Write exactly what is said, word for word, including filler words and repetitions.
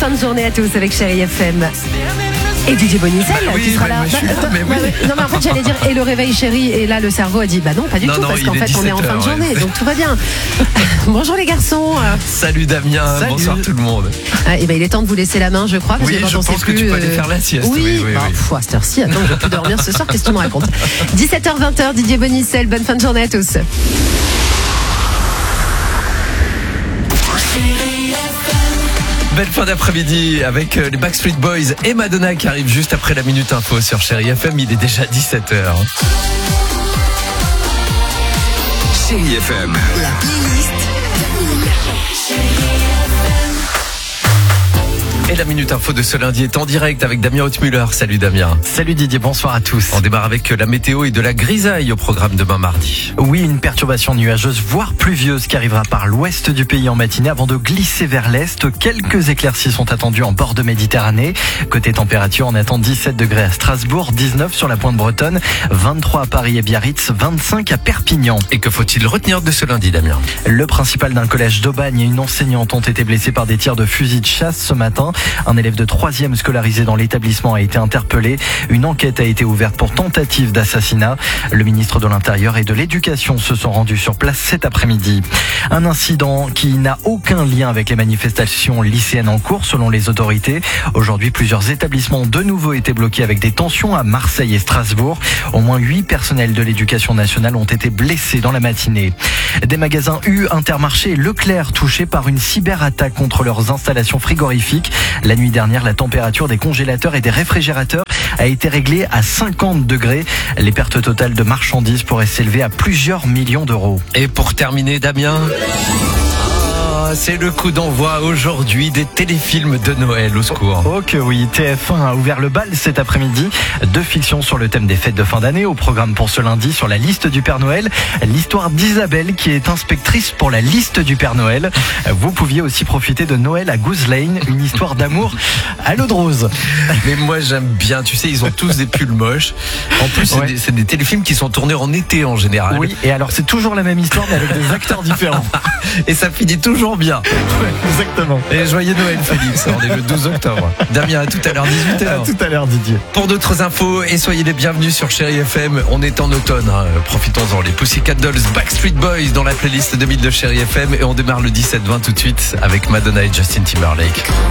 fin de journée à tous avec Chérie F M. Et D J Bonicel, bah oui, qui sera bah, là. moi, je suis là, Bah, mais bah, oui. ouais. Non mais en fait j'allais dire et le réveil chéri, et là le cerveau a dit bah non pas du Non, tout non, parce il qu'en est fait on est en fin de dix-sept heures, journée, ouais. donc tout va bien. Bonjour les garçons. Salut Damien, Salut. bonsoir tout le monde. Ah, et ben il est temps de vous laisser la main je crois parce Oui, que quand je on sait pense que plus, tu peux aller euh, faire la sieste. Oui, Oui, oui, bah, oui. pff, à cette heure-ci, attends, je vais plus dormir ce soir, qu'est-ce que tu me racontes? dix-sept heures vingt, Didier Bonicel, bonne fin de journée à tous. Belle fin d'après-midi avec les Backstreet Boys et Madonna qui arrivent juste après la Minute Info sur Chérie F M. Il est déjà dix-sept heures. Chérie F M. La playlist Et la Minute Info de ce lundi est en direct avec Damien Hautmuller. Salut Damien. Salut Didier, bonsoir à tous. On démarre avec la météo et de la grisaille au programme demain mardi. Oui, une perturbation nuageuse, voire pluvieuse qui arrivera par l'ouest du pays en matinée avant de glisser vers l'est. Quelques éclaircies sont attendues en bord de Méditerranée. Côté température, on attend dix-sept degrés à Strasbourg, dix-neuf sur la pointe bretonne, vingt-trois à Paris et Biarritz, vingt-cinq à Perpignan. Et que faut-il retenir de ce lundi, Damien? Le principal d'un collège d'Aubagne et une enseignante ont été blessés par des tirs de fusil de chasse ce matin. Un élève de troisième scolarisé dans l'établissement a été interpellé. Une enquête a été ouverte pour tentative d'assassinat. Le ministre de l'Intérieur et de l'Éducation se sont rendus sur place cet après-midi. Un incident qui n'a aucun lien avec les manifestations lycéennes en cours selon les autorités. Aujourd'hui, plusieurs établissements ont de nouveau été bloqués avec des tensions à Marseille et Strasbourg. Au moins huit personnels de l'Éducation nationale ont été blessés dans la matinée. Des magasins U, Intermarché et Leclerc touchés par une cyberattaque contre leurs installations frigorifiques. La nuit dernière, la température des congélateurs et des réfrigérateurs a été réglée à cinquante degrés. Les pertes totales de marchandises pourraient s'élever à plusieurs millions d'euros. Et pour terminer, Damien, ah, c'est le coup d'envoi aujourd'hui des téléfilms de Noël. Au secours. Oh que oui, T F un a ouvert le bal cet après-midi. Deux fictions sur le thème des fêtes de fin d'année au programme pour ce lundi sur la liste du Père Noël. L'histoire d'Isabelle qui est inspectrice pour la liste du Père Noël. Vous pouviez aussi profiter de Noël à Goose Lane, une histoire d'amour à l'eau de rose. Mais moi j'aime bien, tu sais, ils ont tous des pulls moches. En plus, c'est Ouais. des, c'est des téléfilms qui sont tournés en été en général. Oui, et alors c'est toujours la même histoire mais avec des acteurs différents. Et ça finit toujours bien. Exactement. Et joyeux Noël, Félix. On est le douze octobre. Damien, à tout à l'heure, dix-huit heures. À tout à l'heure Didier. Pour d'autres infos, et soyez les bienvenus sur Chérie F M. On est en automne, hein. Profitons-en. Les Pussycat Dolls, Backstreet Boys dans la playlist deux mille de Chérie F M. Et on démarre le dix-sept vingt tout de suite avec Madonna et Justin Timberlake.